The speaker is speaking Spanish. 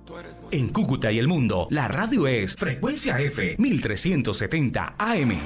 En Cúcuta y el mundo, la radio es Frecuencia F 1370 AM.